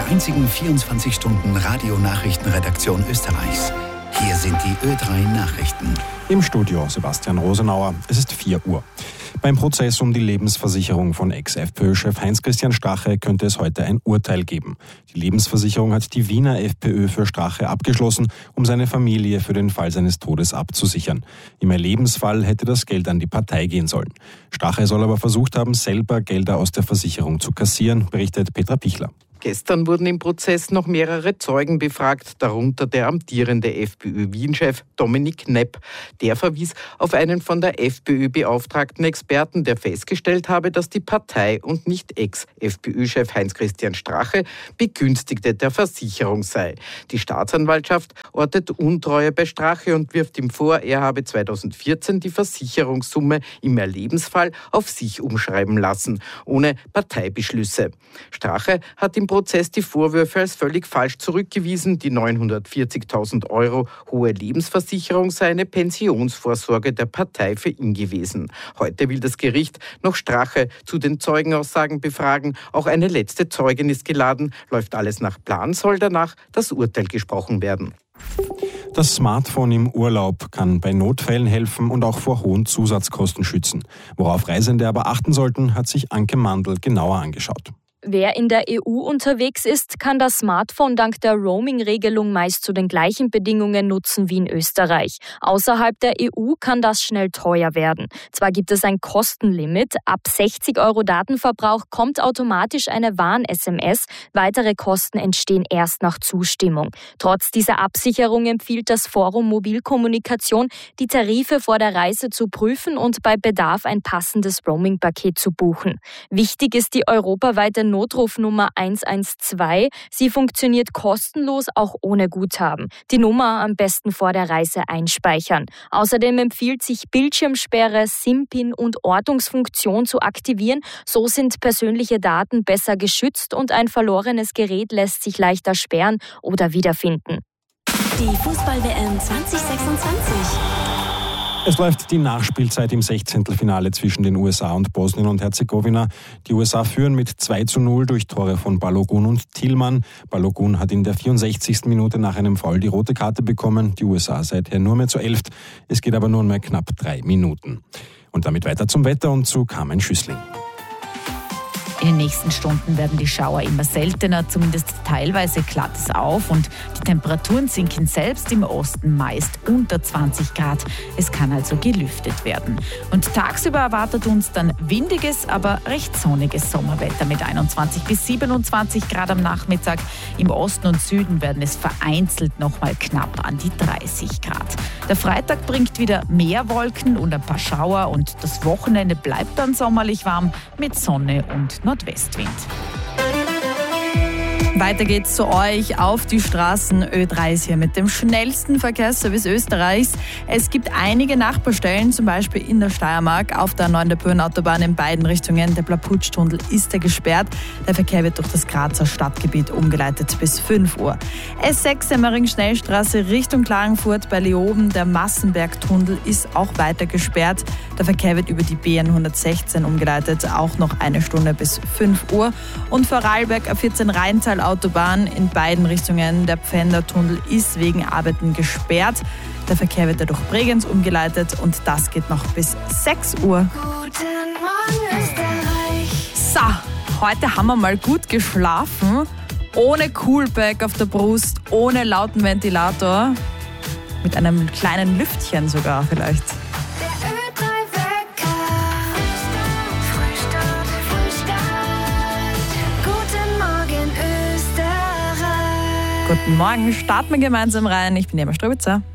einzigen 24-Stunden-Radio-Nachrichtenredaktion Österreichs. Hier sind die Ö3 Nachrichten. Im Studio Sebastian Rosenauer. Es ist 4 Uhr. Beim Prozess um die Lebensversicherung von Ex-FPÖ-Chef Heinz-Christian Strache könnte es heute ein Urteil geben. Die Lebensversicherung hat die Wiener FPÖ für Strache abgeschlossen, um seine Familie für den Fall seines Todes abzusichern. Im Erlebensfall hätte das Geld an die Partei gehen sollen. Strache soll aber versucht haben, selber Gelder aus der Versicherung zu kassieren, berichtet Petra Pichler. Gestern wurden im Prozess noch mehrere Zeugen befragt, darunter der amtierende FPÖ-Wien-Chef Dominik Knepp. Der verwies auf einen von der FPÖ beauftragten Experten, der festgestellt habe, dass die Partei und nicht Ex-FPÖ-Chef Heinz-Christian Strache Begünstigte der Versicherung sei. Die Staatsanwaltschaft ortet Untreue bei Strache und wirft ihm vor, er habe 2014 die Versicherungssumme im Erlebensfall auf sich umschreiben lassen, ohne Parteibeschlüsse. Strache hat im Prozess die Vorwürfe als völlig falsch zurückgewiesen. Die 940.000 € hohe Lebensversicherung sei eine Pensionsvorsorge der Partei für ihn gewesen. Heute will das Gericht noch Strache zu den Zeugenaussagen befragen. Auch eine letzte Zeugin ist geladen. Läuft alles nach Plan, soll danach das Urteil gesprochen werden. Das Smartphone im Urlaub kann bei Notfällen helfen und auch vor hohen Zusatzkosten schützen. Worauf Reisende aber achten sollten, hat sich Anke Mandl genauer angeschaut. Wer in der EU unterwegs ist, kann das Smartphone dank der Roaming-Regelung meist zu den gleichen Bedingungen nutzen wie in Österreich. Außerhalb der EU kann das schnell teuer werden. Zwar gibt es ein Kostenlimit, ab 60 € Datenverbrauch kommt automatisch eine Warn-SMS, weitere Kosten entstehen erst nach Zustimmung. Trotz dieser Absicherung empfiehlt das Forum Mobilkommunikation, die Tarife vor der Reise zu prüfen und bei Bedarf ein passendes Roaming-Paket zu buchen. Wichtig ist die europaweite Notrufnummer 112. Sie funktioniert kostenlos, auch ohne Guthaben. Die Nummer am besten vor der Reise einspeichern. Außerdem empfiehlt sich Bildschirmsperre, SIM-Pin und Ortungsfunktion zu aktivieren. So sind persönliche Daten besser geschützt und ein verlorenes Gerät lässt sich leichter sperren oder wiederfinden. Die Fußball-WM 2026. Es läuft die Nachspielzeit im 16. Finale zwischen den USA und Bosnien und Herzegowina. Die USA führen mit 2:0 durch Tore von Balogun und Tillmann. Balogun hat in der 64. Minute nach einem Foul die rote Karte bekommen. Die USA seither nur mehr zu 11. Es geht aber nunmehr knapp 3 Minuten. Und damit weiter zum Wetter und zu Carmen Schüssling. In den nächsten Stunden werden die Schauer immer seltener, zumindest teilweise klart es auf und die Temperaturen sinken selbst im Osten meist unter 20 Grad. Es kann also gelüftet werden. Und tagsüber erwartet uns dann windiges, aber recht sonniges Sommerwetter mit 21 bis 27 Grad am Nachmittag. Im Osten und Süden werden es vereinzelt noch mal knapp an die 30 Grad. Der Freitag bringt wieder mehr Wolken und ein paar Schauer und das Wochenende bleibt dann sommerlich warm mit Sonne und Nordwestwind. Weiter geht's zu euch auf die Straßen. Ö3 ist hier mit dem schnellsten Verkehrsservice Österreichs. Es gibt einige Nachbarstellen, zum Beispiel in der Steiermark auf der 9. Böen-Autobahn in beiden Richtungen. Der Blaputsch-Tunnel ist gesperrt. Der Verkehr wird durch das Grazer Stadtgebiet umgeleitet bis 5 Uhr. S6 Semmering-Schnellstraße Richtung Klagenfurt bei Leoben. Der Massenberg-Tunnel ist auch weiter gesperrt. Der Verkehr wird über die BN 116 umgeleitet, auch noch eine Stunde bis 5 Uhr. Und Vorarlberg A14 Rheintal Autobahn in beiden Richtungen. Der Pfändertunnel ist wegen Arbeiten gesperrt. Der Verkehr wird durch Bregenz umgeleitet und das geht noch bis 6 Uhr. Guten Morgen Österreich. So, heute haben wir mal gut geschlafen. Ohne Coolpack auf der Brust, ohne lauten Ventilator. Mit einem kleinen Lüftchen sogar vielleicht. Guten Morgen, starten wir gemeinsam rein. Ich bin Emma Strubitzer.